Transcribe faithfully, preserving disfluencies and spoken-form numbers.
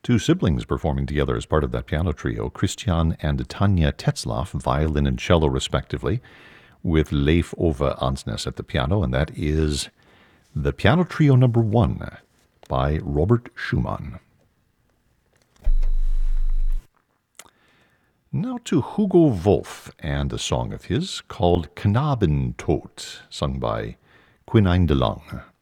Two siblings performing together as part of that piano trio, Christian and Tanja Tetzlaff, violin and cello respectively, with Leif Ove Ansnes at the piano, and that is the Piano Trio Number One by Robert Schumann. Now to Hugo Wolf and a song of his called Knabentod, sung by Quinine de Lang.